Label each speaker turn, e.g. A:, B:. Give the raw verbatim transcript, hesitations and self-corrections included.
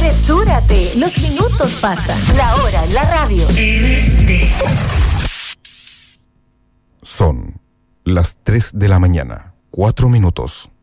A: Apresúrate, los minutos pasan. La hora en la radio.
B: Son las tres de la mañana, cuatro minutos.